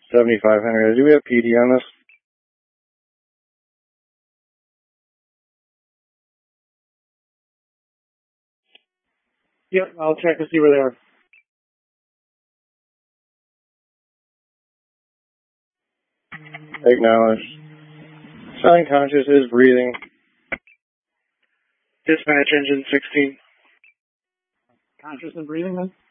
7500. Do we have PD on this? Yep, I'll check and see where they are. Acknowledge. Sign conscious is breathing. Dispatch engine 16. Conscious and breathing then?